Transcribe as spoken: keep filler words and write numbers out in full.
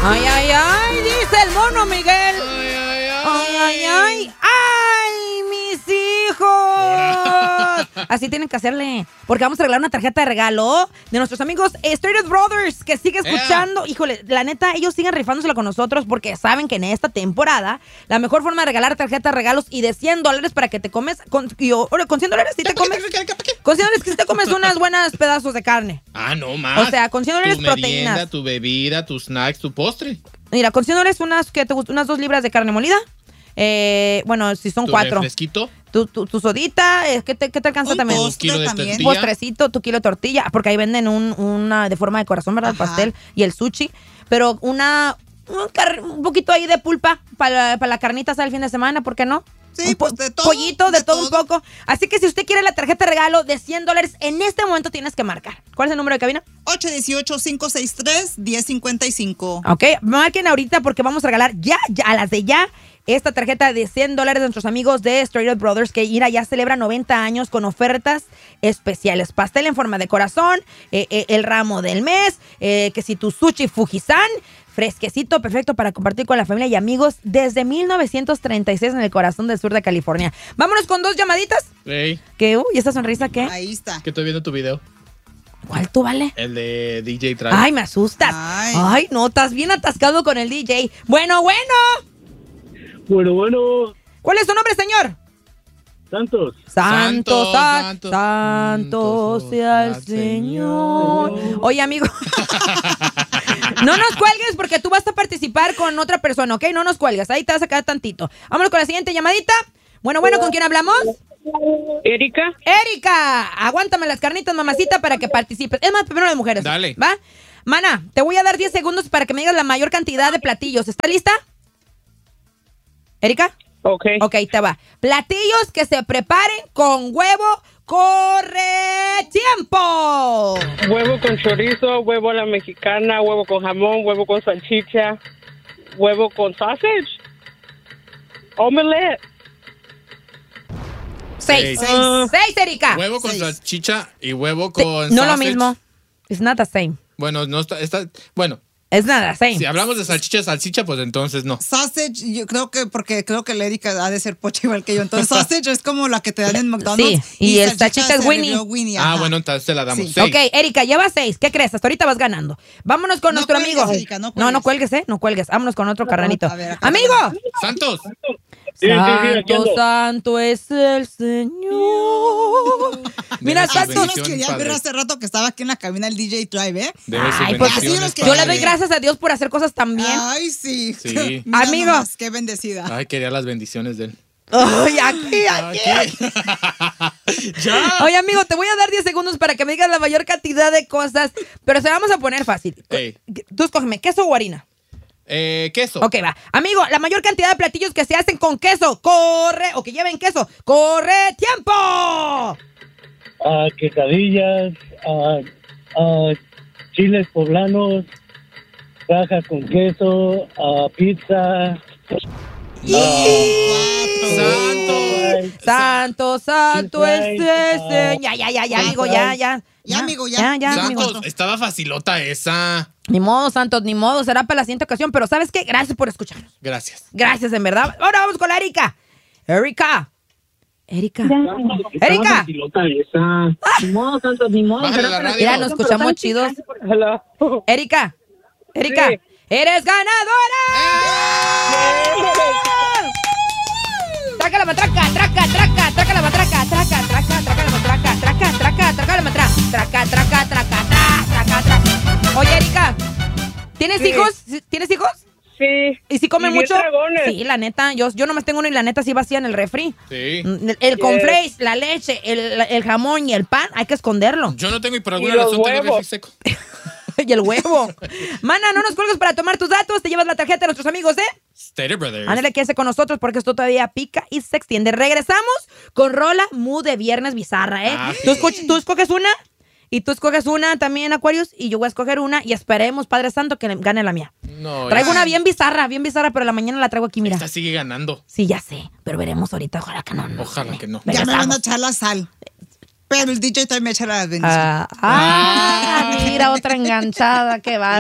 Ay, ay, ay, dice el mono Miguel. Ay, ay, ay. Ay, ay, ay. ¡Ay, mis hijos! Así tienen que hacerle. Porque vamos a regalar una tarjeta de regalo de nuestros amigos Straight Brothers, que sigue escuchando. Yeah. Híjole, la neta, ellos siguen rifándosela con nosotros porque saben que en esta temporada la mejor forma de regalar tarjeta de regalos y de cien dólares para que te comes. Con, yo, con cien dólares sí te comes. Con cien dólares que sí te comes unas buenas pedazos de carne. Ah, no más. O sea, con cien dólares tu proteínas. Merienda, tu bebida, tus snacks, tu postre. Mira, con cien dólares unas, ¿qué te gusta? Unas dos libras de carne molida. Eh, bueno, si son tu cuatro. Refresquito. Tu, tu, tu sodita, eh, ¿qué, te, ¿qué te alcanza un también? Un kilo de tortilla. Un postrecito, tu kilo de tortilla, porque ahí venden un, una de forma de corazón, ¿verdad? Ajá. El pastel y el sushi. Pero una, un, car, un poquito ahí de pulpa para, para la carnita al fin de semana, ¿por qué no? Sí, po- pues de todo. Pollito, de, de todo, todo un poco. Así que si usted quiere la tarjeta de regalo de cien dólares, en este momento tienes que marcar. ¿Cuál es el número de cabina? ocho uno ocho, cinco seis tres, uno cero cinco cinco. Ok, marquen ahorita porque vamos a regalar ya, ya, a las de ya, esta tarjeta de cien dólares de nuestros amigos de Straight Brothers, que Ira ya celebra noventa años con ofertas especiales. Pastel en forma de corazón, eh, eh, el ramo del mes, eh, que si tu sushi Fujisan, fresquecito, perfecto para compartir con la familia y amigos desde mil novecientos treinta y seis en el corazón del sur de California. Vámonos con dos llamaditas. Hey. ¿Qué? Uy, ¿esta sonrisa qué? Ahí está. Que estoy viendo tu video. ¿Cuál tú, vale? El de D J Travis. Ay, me asustas. Ay. Ay, no, estás bien atascado con el D J. Bueno, bueno. Bueno, bueno. ¿Cuál es su nombre, señor? Santos. Santo, Santo, sa- santo, santo santo sea el sea el Señor. Señor. Oye, amigo, no nos cuelgues porque tú vas a participar con otra persona, ¿ok? No nos cuelgues, ahí te vas a quedar tantito. Vámonos con la siguiente llamadita. Bueno, bueno, ¿con quién hablamos? Erika. Erika, aguántame las carnitas, mamacita, para que participes. Es más, primero las mujeres. Dale. ¿Va? Mana, te voy a dar diez segundos para que me digas la mayor cantidad de platillos. ¿Está lista? ¿Erika? Ok. Ok, te va. Platillos que se preparen con huevo. ¡Corre tiempo! Huevo con chorizo, huevo a la mexicana, huevo con jamón, huevo con salchicha, huevo con sausage, omelette. Seis. Seis. Seis, Seis Erika. Huevo con Seis. salchicha y huevo Sí, con no lo sausage. mismo. It's not the same. Bueno, no está, está bueno. Es nada, same. Si hablamos de salchicha, salchicha, pues entonces no. Sausage, yo creo que, porque creo que la Erika ha de ser pocha igual que yo. Entonces, sausage es como la que te dan en McDonald's. Sí, y el salchicha es se Winnie. arregló Winnie, Ah, ajá. bueno, entonces te la damos. Sí. Seis. Ok, Erika, lleva seis. ¿Qué crees? Hasta ahorita vas ganando. Vámonos con No nuestro cuelgues, amigo. Erika, no no, cuelgues. no cuelgues, ¿eh? No cuelgues. Vámonos con otro carnalito. A ver, acá. ¡Amigo! Santos. Sí, sí, sí, aquí Santo, ando. santo es el Señor. Mira, Debe su Santos. Yo los bendición, quería ver padre. hace rato que estaba aquí en la cabina del D J Drive, ¿eh? Debe sus Ay, porque bendiciones, sí, Yo le padre. doy gracias a Dios por hacer cosas tan bien. Ay, sí. Sí. Mira Amigo. nomás, qué bendecida. Ay, quería las bendiciones de él. Ay, aquí, aquí. Ya. Oye, amigo, te voy a dar diez segundos para que me digas la mayor cantidad de cosas, pero se la vamos a poner fácil. Ey. Tú escógeme, ¿queso o harina? Eh, queso. Ok, va. Amigo, la mayor cantidad de platillos que se hacen con queso. Corre, o que lleven queso. ¡Corre tiempo! Ah, quesadillas, ah, ah, chiles poblanos, caja con queso, ah, pizza. Santo. Santo, santo es ese. Ya, ya, ya, ya, amigo, ya, ya. Ya, amigo, ya. Ya, ya, amigo. Santos, estaba facilota esa. Ni modo, Santos, ni modo. Será para la siguiente ocasión, pero ¿sabes qué? Gracias por escucharnos. Gracias. Gracias, en verdad. Ahora vamos con la Erika. Erika. Erika. Estaba Erika. facilota esa. Ni modo, Santos, ni modo. Bájale será la para- radio. Mira, nos escuchamos chidos. Hello. Erika. Erika. Sí. ¡Eres ganadora! ¡Traca la matraca! ¡Traca, traca! ¡Traca la matraca! ¡Traca, traca! ¡Traca la matraca! ¡Traca, traca! ¡Traca la matraca! ¡Traca, traca! ¡Traca, tra! ¡Traca, traca! Oye, Erika, ¿tienes Sí. hijos? ¿Tienes hijos? Sí. ¿Y si comen Y diez mucho? dragones. Sí, la neta. Yo, yo nomás tengo uno y la neta sí vacía en el refri. Sí. El, el cornflakes, la leche, el, el jamón y el pan, hay que esconderlo. Yo no tengo y por Y alguna los razón tengo huevos. refri seco. Y el huevo. Mana, no nos cuelgues para tomar tus datos. Te llevas la tarjeta de nuestros amigos, ¿eh? Steady Brothers. Ándale, quédese con nosotros porque esto todavía pica y se extiende. Regresamos con Rola Mood de Viernes Bizarra, ¿eh? Ah, tú, sí. escoch- tú escoges una y tú escoges una también, Aquarius, y yo voy a escoger una y esperemos, Padre Santo, que gane la mía. No, Traigo esa- una bien bizarra, bien bizarra, pero la mañana la traigo aquí, mira. Esta sigue ganando. Sí, ya sé, pero veremos ahorita. Ojalá que no. no. Ojalá que no. Ya me van a Regresamos. echar la sal. Pero el D J también me echa la bendición. Ah, ah, mira, otra enganchada, qué bárbaro.